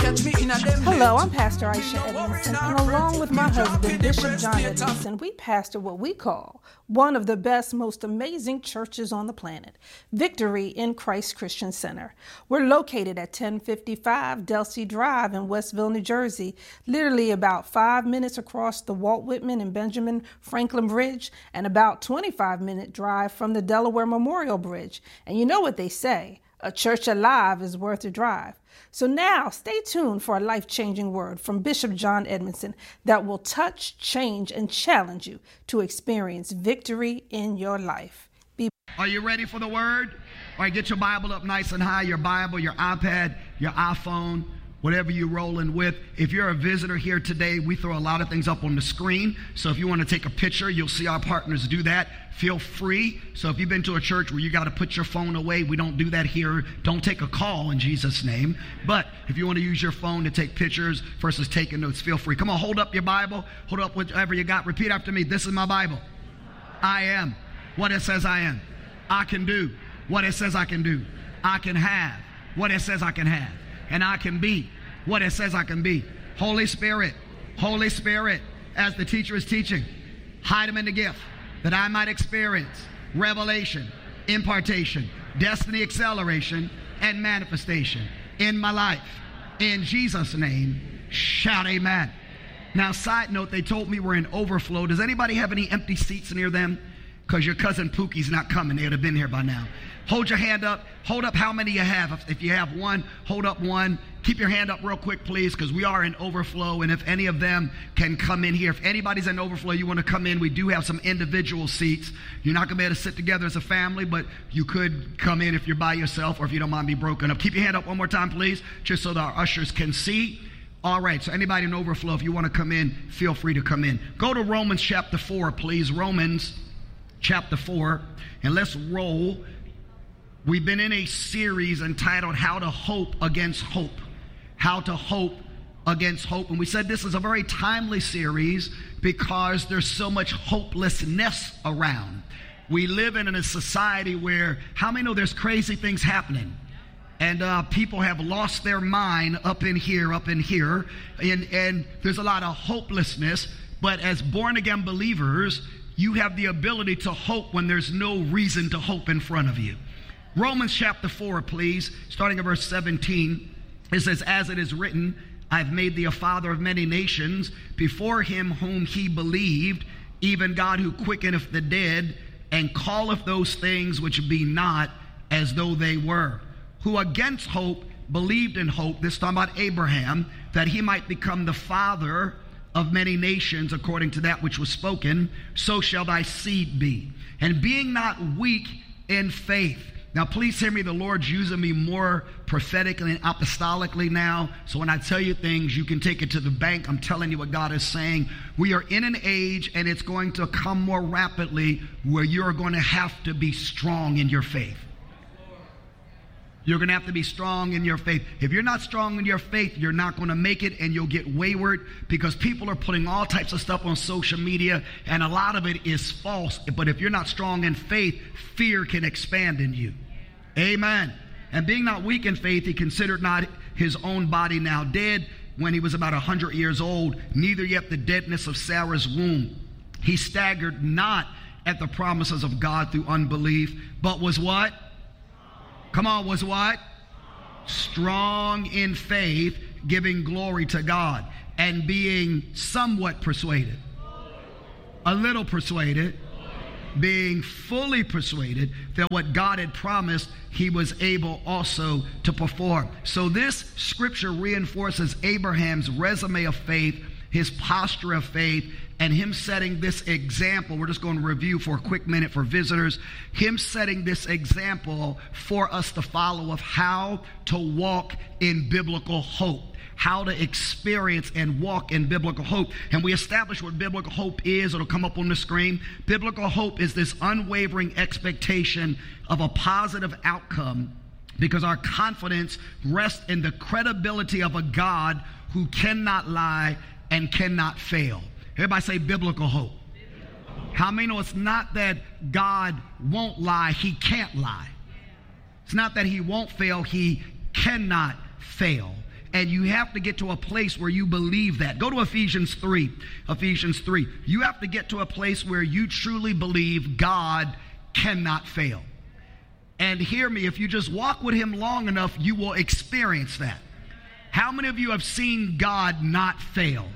Hello, I'm Pastor Aisha Edmondson, and along with my husband, Bishop John Edmondson, we pastor what we call one of the best, most amazing churches on the planet, Victory in Christ Christian Center. We're located at 1055 Delsea Drive in Westville, New Jersey, literally about 5 minutes across the Walt Whitman and Benjamin Franklin Bridge, and about 25-minute drive from the Delaware Memorial Bridge. And you know what they say, a church alive is worth a drive. So now, stay tuned for a life-changing word from Bishop John Edmondson that will touch, change, and challenge you to experience victory in your life. Are you ready for the word? All right, get your Bible up nice and high, your Bible, your iPad, your iPhone, whatever you're rolling with. If you're a visitor here today, we throw a lot of things up on the screen. So if you want to take a picture, you'll see our partners do that. Feel free. So if you've been to a church where you got to put your phone away, we don't do that here. Don't take a call in Jesus' name. But if you want to use your phone to take pictures versus taking notes, feel free. Come on, hold up your Bible. Hold up whatever you got. Repeat after me. This is my Bible. I am what it says I am. I can do what it says I can do. I can have what it says I can have. And I can be what it says I can be. Holy Spirit, as the teacher is teaching, hide them in the gift that I might experience revelation, impartation, destiny acceleration, and manifestation in my life. In Jesus' name, shout amen. Now, side note, they told me we're in overflow. Does anybody have any empty seats near them? Because your cousin Pookie's not coming. They would have been here by now. Hold your hand up. Hold up how many you have. If you have one, hold up one. Keep your hand up real quick, please, because we are in overflow. And if any of them can come in here, if anybody's in overflow, you want to come in, we do have some individual seats. You're not going to be able to sit together as a family, but you could come in if you're by yourself or if you don't mind being broken up. Keep your hand up one more time, please, just so that our ushers can see. All right, so anybody in overflow, if you want to come in, feel free to come in. Go to Romans chapter 4, please. Romans chapter 4, and let's roll. We've been in a series entitled How to Hope Against Hope. How to Hope Against Hope. And we said this is a very timely series because there's so much hopelessness around. We live in a society where, how many know there's crazy things happening? And people have lost their mind up in here. And there's a lot of hopelessness. But as born-again believers, you have the ability to hope when there's no reason to hope in front of you. Romans chapter 4, please, starting at verse 17. It says, as it is written, I've made thee a father of many nations, before him whom he believed, even God who quickeneth the dead, and calleth those things which be not as though they were. Who against hope believed in hope, this is talking about Abraham, that he might become the father of many nations, according to that which was spoken, so shall thy seed be. And being not weak in faith. Now, please hear me. The Lord's using me more prophetically and apostolically now. So when I tell you things, you can take it to the bank. I'm telling you what God is saying. We are in an age, and it's going to come more rapidly, where you're going to have to be strong in your faith. You're going to have to be strong in your faith. If you're not strong in your faith, you're not going to make it, and you'll get wayward, because people are putting all types of stuff on social media, and a lot of it is false. But if you're not strong in faith, fear can expand in you. Amen. And being not weak in faith, he considered not his own body now dead when he was about 100 years old, neither yet the deadness of Sarah's womb. He staggered not at the promises of God through unbelief, but was what? Come on, was what? Strong in faith, giving glory to God, and being somewhat persuaded, a little persuaded, being fully persuaded that what God had promised, he was able also to perform. So this scripture reinforces Abraham's resume of faith, his posture of faith, and him setting this example. We're just going to review for a quick minute for visitors. Him setting this example for us to follow of how to walk in biblical hope. How to experience and walk in biblical hope. And we established what biblical hope is. It'll come up on the screen. Biblical hope is this unwavering expectation of a positive outcome, because our confidence rests in the credibility of a God who cannot lie and cannot fail. Everybody say biblical hope. How many know it's not that God won't lie, he can't lie. It's not that he won't fail, he cannot fail. And you have to get to a place where you believe that. Go to Ephesians 3. Ephesians 3. You have to get to a place where you truly believe God cannot fail. And hear me, if you just walk with him long enough, you will experience that. How many of you have seen God not fail?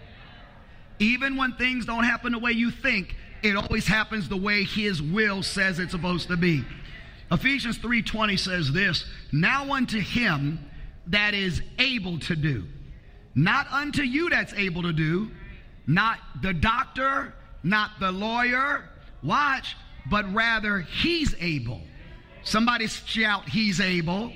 Even when things don't happen the way you think, it always happens the way his will says it's supposed to be. Ephesians 3:20 says this, now unto him that is able to do, not unto you that's able to do, not the doctor, not the lawyer, watch, but rather he's able. Somebody shout, he's able.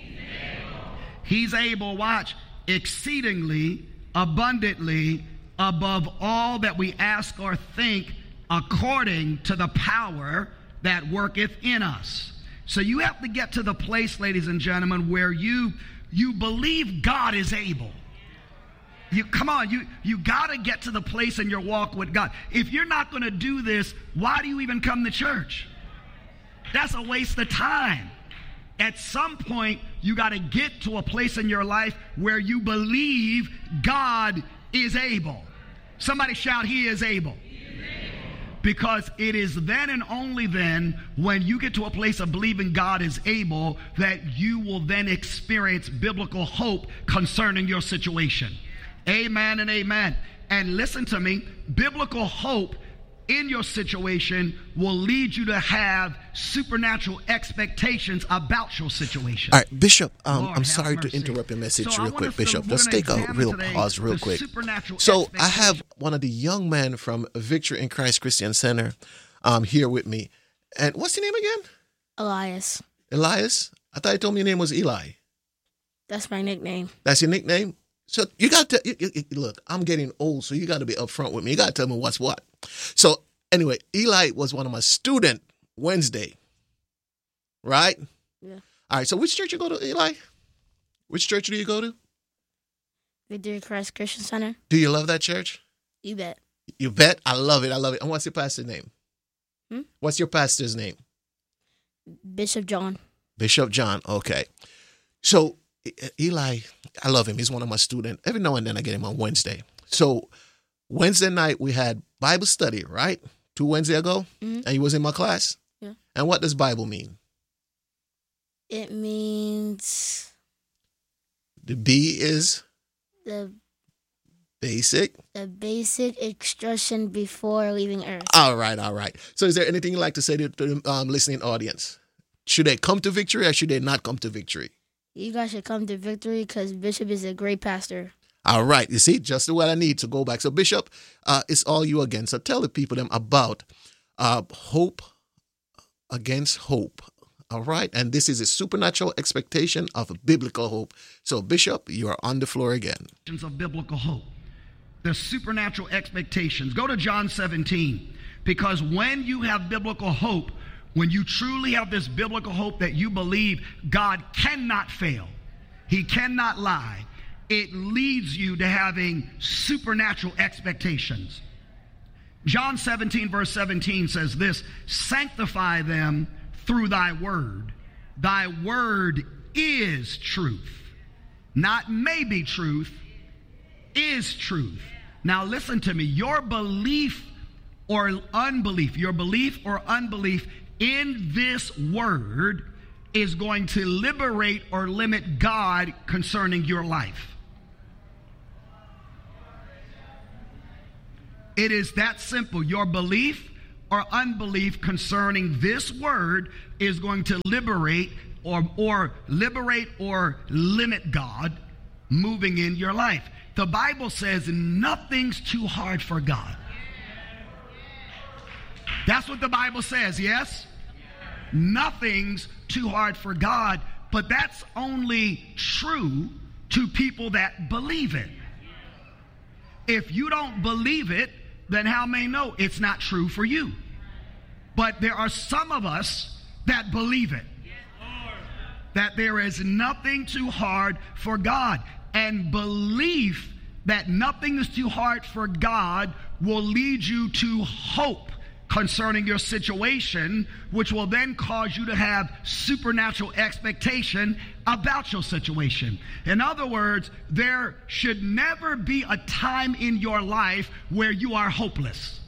He's able, watch, exceedingly, abundantly, above all that we ask or think, according to the power that worketh in us. So you have to get to the place, ladies and gentlemen, where you believe God is able. You got to get to the place in your walk with God. If you're not going to do this, why do you even come to church? That's a waste of time. At some point, you got to get to a place in your life where you believe God is able. Somebody shout, he is able. Because it is then and only then when you get to a place of believing God is able that you will then experience biblical hope concerning your situation. Amen and amen. And listen to me, biblical hope in your situation will lead you to have supernatural expectations about your situation. All right, Bishop, I'm sorry to interrupt your message real quick, Bishop. Let's take a real pause real quick. So I have one of the young men from Victory in Christ Christian Center here with me. And what's your name again? Elias. Elias? I thought you told me your name was Eli. That's my nickname. That's your nickname? So you got to, look, I'm getting old, so you got to be upfront with me. You got to tell me what's what. So anyway, Eli was one of my students Wednesday, right? Yeah. All right, so which church you go to, Eli? Which church do you go to? Victory Christ Christian Center. Do you love that church? You bet. You bet? I love it. I love it. And what's your pastor's name? What's your pastor's name? Bishop John. Bishop John, okay. So Eli, I love him. He's one of my students. Every now and then I get him on Wednesday. So Wednesday night we had Bible study, right? 2 Wednesdays ago. Mm-hmm. And he was in my class. Yeah. And what does Bible mean? It means the B is the basic instruction before leaving earth. All right. So is there anything you'd like to say to the listening audience? Should they come to Victory or should they not come to Victory? You guys should come to Victory because Bishop is a great pastor. All right. You see, just what I need to go back. So Bishop, it's all you again. So tell the people them about hope against hope. All right. And this is a supernatural expectation of biblical hope. So Bishop, you are on the floor again. Of biblical hope. The supernatural expectations. Go to John 17. Because when you have biblical hope, when you truly have this biblical hope that you believe God cannot fail, he cannot lie, it leads you to having supernatural expectations. John 17 verse 17 says this, sanctify them through thy word. Thy word is truth. Not maybe truth, is truth. Now listen to me, your belief or unbelief in this word is going to liberate or limit God concerning your life. It is that simple. Your belief or unbelief concerning this word is going to liberate or limit God moving in your life. The Bible says nothing's too hard for God. That's what the Bible says, yes? Nothing's too hard for God, but that's only true to people that believe it. If you don't believe it, then how may know it's not true for you? But there are some of us that believe it. That there is nothing too hard for God. And belief that nothing is too hard for God will lead you to hope concerning your situation, which will then cause you to have supernatural expectation about your situation. In other words, there should never be a time in your life where you are hopeless.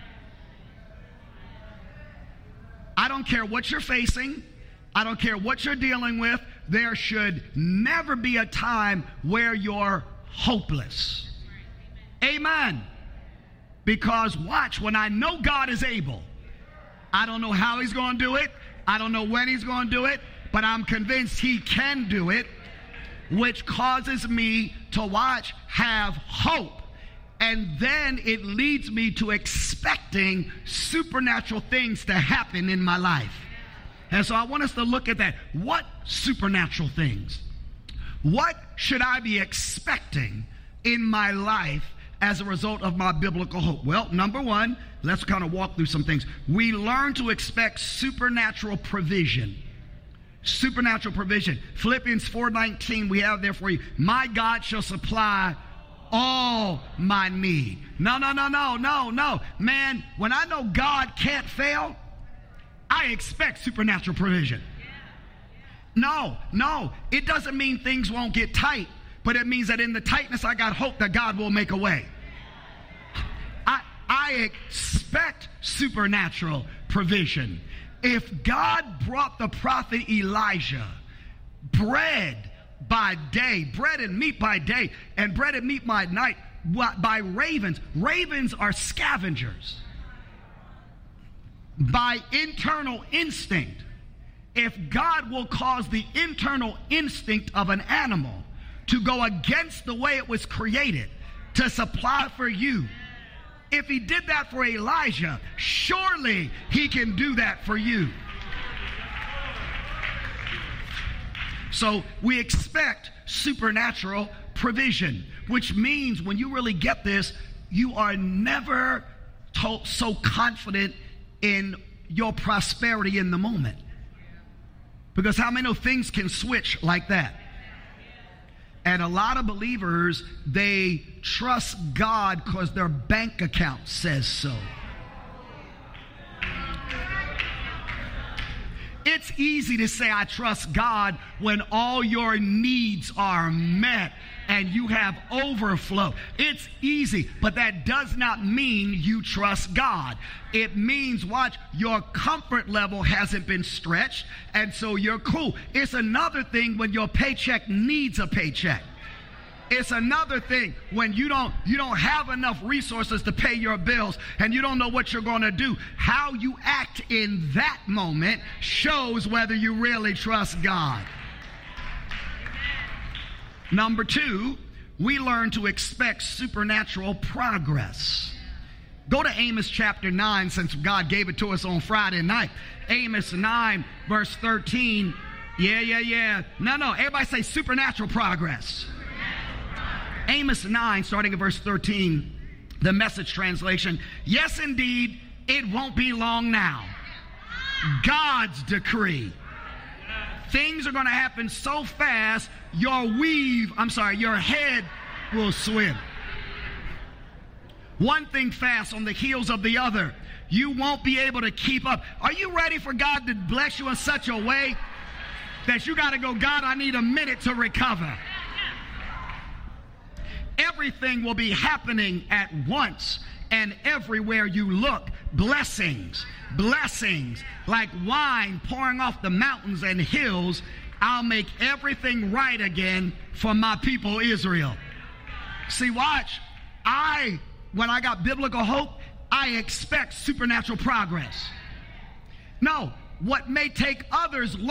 I don't care what you're facing. I don't care what you're dealing with. There should never be a time where you're hopeless. Amen. Because watch, when I know God is able, I don't know how he's going to do it. I don't know when he's going to do it, but I'm convinced he can do it, which causes me to watch, have hope. And then it leads me to expecting supernatural things to happen in my life. And so I want us to look at that. What supernatural things? What should I be expecting in my life as a result of my biblical hope? Well, number one, let's kind of walk through some things. We learn to expect supernatural provision. Supernatural provision. Philippians 4:19, we have there for you. My God shall supply all my need. No. Man, when I know God can't fail, I expect supernatural provision. No. It doesn't mean things won't get tight, but it means that in the tightness, I got hope that God will make a way. I expect supernatural provision. If God brought the prophet Elijah bread by day, bread and meat by day, and bread and meat by night by ravens. Ravens are scavengers. By internal instinct, if God will cause the internal instinct of an animal to go against the way it was created to supply for you, if he did that for Elijah, surely he can do that for you. So we expect supernatural provision, which means when you really get this, you are never so confident in your prosperity in the moment. Because how many know things can switch like that? And a lot of believers, they trust God because their bank account says so. It's easy to say I trust God when all your needs are met and you have overflow. It's easy, but that does not mean you trust God. It means, watch, your comfort level hasn't been stretched, and so you're cool. It's another thing when your paycheck needs a paycheck. It's another thing when you don't have enough resources to pay your bills and you don't know what you're going to do. How you act in that moment shows whether you really trust God. Number two, we learn to expect supernatural progress. Go to Amos chapter 9, since God gave it to us on Friday night. Amos 9, verse 13. Yeah. No. Everybody say supernatural progress. Amos 9, starting at verse 13, the Message translation. Yes, indeed, it won't be long now. God's decree. Things are going to happen so fast, your head will swim. One thing fast on the heels of the other. You won't be able to keep up. Are you ready for God to bless you in such a way that you got to go, God, I need a minute to recover? Everything will be happening at once, and everywhere you look, blessings, like wine pouring off the mountains and hills. I'll make everything right again for my people Israel. See, watch. When I got biblical hope, I expect supernatural progress. No, what may take others